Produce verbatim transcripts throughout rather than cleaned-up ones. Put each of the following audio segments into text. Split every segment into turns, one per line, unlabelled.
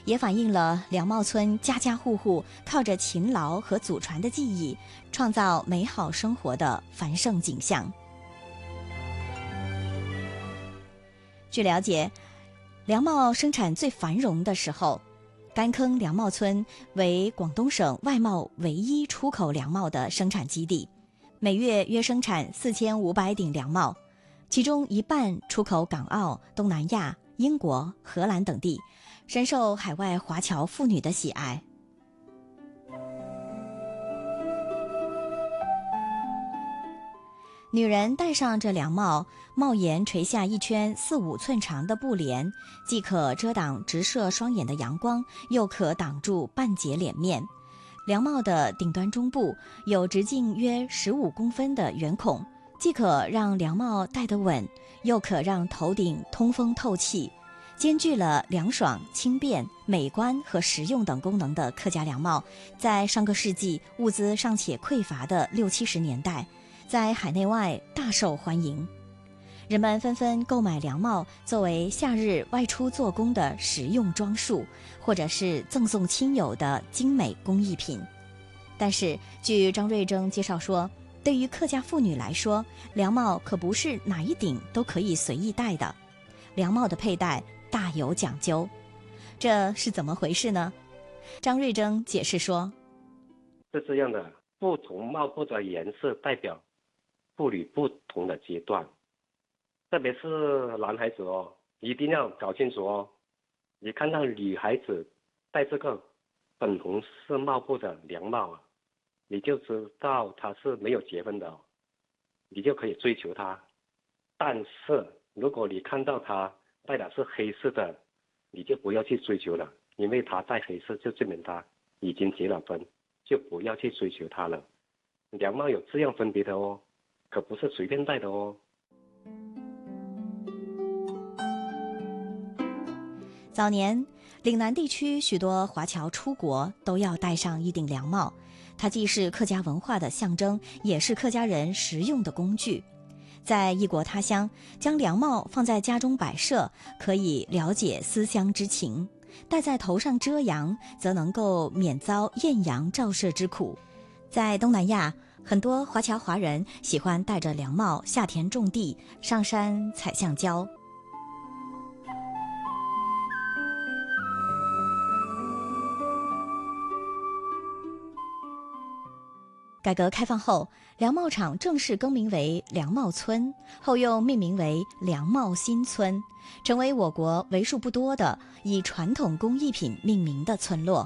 也反映了梁茂村家家户户靠着勤劳和祖传的技艺，创造美好生活的繁盛景象。据了解，梁茂生产最繁荣的时候，干坑梁茂村为广东省外贸唯一出口梁茂的生产基地，每月约生产四千五百顶梁茂，其中一半出口港澳、东南亚、英国、荷兰等地，深受海外华侨妇女的喜爱。女人戴上这凉帽，帽檐垂下一圈四五寸长的布帘，既可遮挡直射双眼的阳光，又可挡住半截脸面。凉帽的顶端中部有直径约十五公分的圆孔，既可让凉帽戴得稳，又可让头顶通风透气，兼具了凉爽、轻便、美观和实用等功能的客家凉帽，在上个世纪物资尚且匮乏的六七十年代，在海内外大受欢迎。人们纷纷购买凉帽作为夏日外出做工的实用装束，或者是赠送亲友的精美工艺品。但是据张瑞征介绍说，对于客家妇女来说，凉帽可不是哪一顶都可以随意戴的，凉帽的佩戴大有讲究。这是怎么回事呢？张瑞征解释说，
是这样的，不同帽布的颜色代表妇女不同的阶段，特别是男孩子哦，一定要搞清楚哦。你看到女孩子戴这个粉红色帽布的凉帽啊，你就知道她是没有结婚的哦，你就可以追求她。但是如果你看到她戴的是黑色的，你就不要去追求了，因为她戴黑色就证明她已经结了婚，就不要去追求她了。凉帽有这样分别的哦，可不是随便戴的哦。
早年岭南地区许多华侨出国都要戴上一顶凉帽，它既是客家文化的象征，也是客家人实用的工具。在异国他乡，将凉帽放在家中摆设，可以了解思乡之情；戴在头上遮阳，则能够免遭艳阳照射之苦。在东南亚，很多华侨华人喜欢戴着凉帽下田种地、上山采橡胶。改革开放后，凉帽厂正式更名为凉帽村，后又命名为凉帽新村，成为我国为数不多的以传统工艺品命名的村落。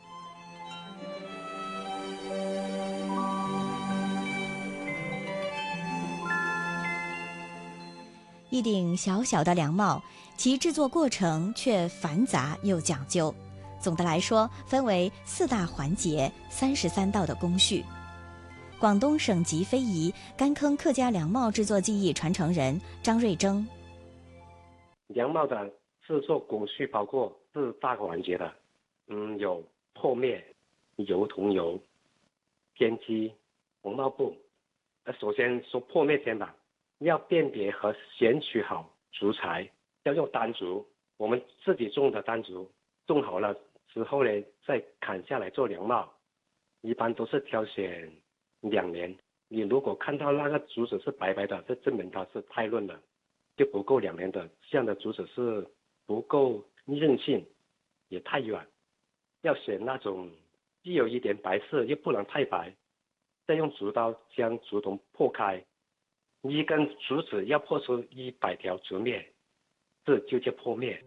一顶小小的凉帽，其制作过程却繁杂又讲究。总的来说，分为四大环节、三十三道的工序。广东省级非遗干坑客家凉帽制作技艺传承人张瑞征，
凉帽的制作工序包括四大环节的，嗯，有破面、油桐油、编织、红帽布。呃，首先说破面先吧，要辨别和选取好竹材，要用单竹，我们自己种的单竹，种好了之后呢，再砍下来做凉帽，一般都是挑选两年。你如果看到那个竹子是白白的，这证明它是太嫩了，就不够两年的。这样的竹子是不够韧性，也太软。要选那种既有一点白色又不能太白，再用竹刀将竹筒破开，一根竹子要破出一百条竹篾，这就叫破篾。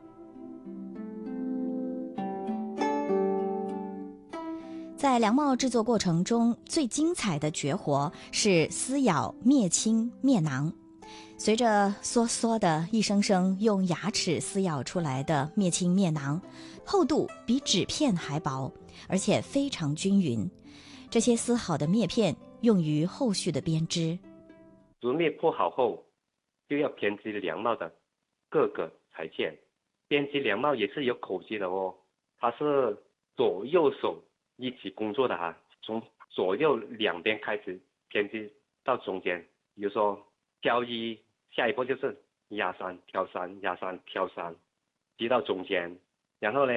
在凉帽制作过程中，最精彩的绝活是撕咬篾青篾囊。随着嗦嗦的一声声用牙齿撕咬出来的篾青篾囊，厚度比纸片还薄，而且非常均匀。这些撕好的篾片用于后续的编织。
竹篾破好后，就要编织凉帽的各个裁件。编织凉帽也是有口诀的哦，它是左右手一起工作的哈，从左右两边开始编织到中间。比如说挑一，下一步就是压三挑三压三挑三，织到中间，然后呢